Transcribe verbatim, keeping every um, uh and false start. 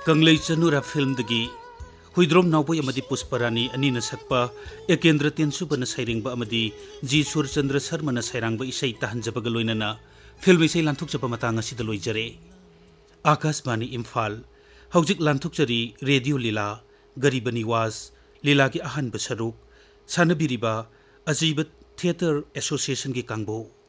Kanglei चनुरा film दगी हुईद्रोम नावबोय अमदी Pushparani अनीना सकपा Ekendra तेनसुबना सैरिंगबा अमदी जी सूरचंद्र शर्मना सैरांगबा इसै तहंजबगा लोइनना film इसै लांथुकजबा Matang असिदा लोइजरे। Akashvani Imphal हौजिक लांथुकजरी radio लीला गरीब निवास लीला की अहनब सरुक सानबिरिबा अजीब थिएटर एसोसिएशन की कांगबो।